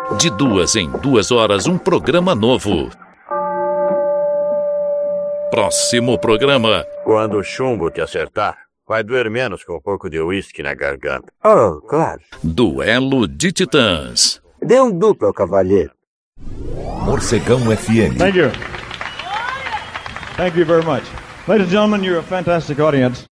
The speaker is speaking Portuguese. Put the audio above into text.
De 2 em 2 horas, um programa novo. Próximo programa. Quando o chumbo te acertar, vai doer menos com um pouco de uísque na garganta. Oh, claro. Duelo de Titãs. Dê um duplo ao cavalheiro. Morcegão FM. Thank you. Thank you very much. Ladies and gentlemen, you're a fantastic audience.